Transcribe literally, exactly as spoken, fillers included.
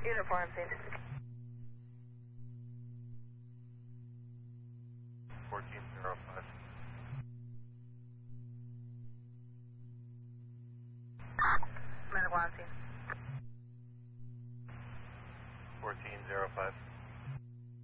Unit four, I'm seeing. fourteen zero five. Medical, I'm seeing. fourteen zero five.